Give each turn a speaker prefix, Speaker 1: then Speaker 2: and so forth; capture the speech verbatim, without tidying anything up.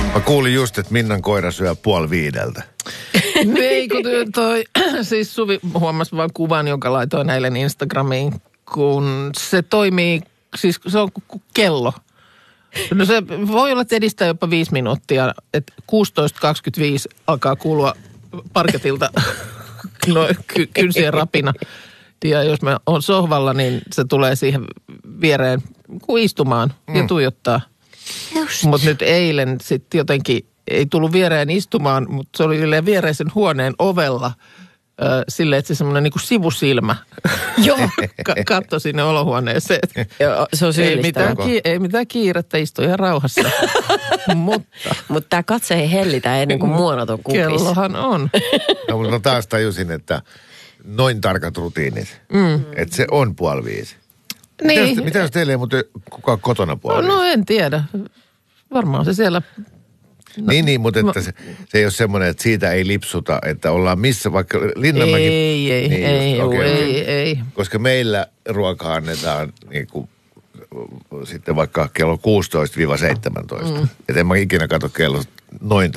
Speaker 1: Mä kuulin just, että Minnan koira syö puoli viideltä.
Speaker 2: Ei, kun toi, siis Suvi huomasi vaan kuvan, jonka laitoin eilen Instagramiin, kun se toimii, siis se on kuin kello. No se voi olla, että edistää jopa viisi minuuttia, että kuusitoista kaksikymmentäviisi alkaa kuulua parketilta no, ky- kynsien rapina. Ja jos mä oon sohvalla, niin se tulee siihen viereen kuin istumaan ja tuijottaa. Mutta nyt eilen sitten jotenkin ei tullut viereen istumaan, mutta se oli viereisen huoneen ovella äh, silleen, että se semmoinen niinku sivusilmä Ka- katsoi sinne olohuoneeseen.
Speaker 3: Joo, se on
Speaker 2: ei mitään, ki- ei mitään kiirettä, istu ihan rauhassa. mutta
Speaker 3: Mutta tämä katse ei hellitä ennen kuin muonot on kupissa.
Speaker 2: Kellohan on.
Speaker 1: No, mutta mä taas tajusin, että noin tarkat rutiinit. Mm. Että se on puoli viisi.
Speaker 2: Niin.
Speaker 1: Mitä jos, mitä jos teillä ei muuten kukaan kotona puoli
Speaker 2: No, no en tiedä. Varmaan se siellä...
Speaker 1: No, niin, niin, mutta että se, se ei ole semmoinen, että siitä ei lipsuta, että ollaan missä, vaikka Linnanmäki...
Speaker 2: Ei, ei,
Speaker 1: niin
Speaker 2: ei,
Speaker 1: just, okay,
Speaker 2: ei, okay. ei.
Speaker 1: Koska meillä ruokaa annetaan niin kuin, sitten vaikka kello kuusitoista seitsemäntoista. Mm. Että en mä ikinä katso kello noin